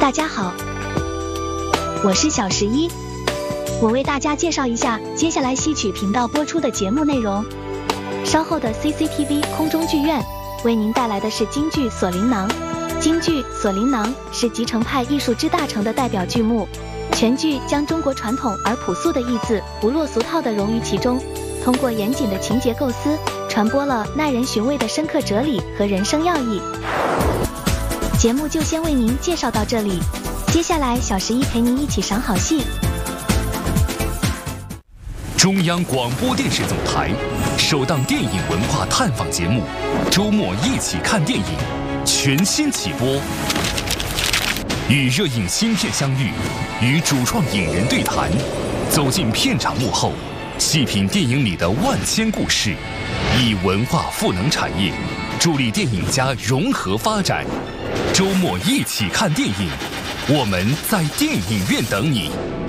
大家好，我是小11，我为大家介绍一下接下来戏曲频道播出的节目内容。稍后的 CCTV 空中剧院为您带来的是京剧《锁麟囊》。京剧《锁麟囊》是集成派艺术之大成的代表剧目，全剧将中国传统而朴素的意字不落俗套地融于其中，通过严谨的情节构思，传播了耐人寻味的深刻哲理和人生要义。节目就先为您介绍到这里，接下来小11陪您一起赏好戏。 中央广播电视总台首档电影文化探访节目《周末一起看电影》全新起播，与热映新片相遇，与主创影人对谈，走进片场幕后，细品电影里的万千故事，以文化赋能产业，助力电影家融合发展。周末一起看电影，我们在电影院等你。